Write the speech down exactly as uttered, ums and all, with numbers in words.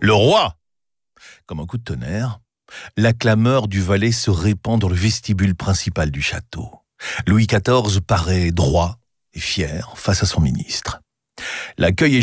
Le roi! Comme un coup de tonnerre, la clameur du valet se répand dans le vestibule principal du château. Louis quatorze paraît droit et fier face à son ministre. L'accueil est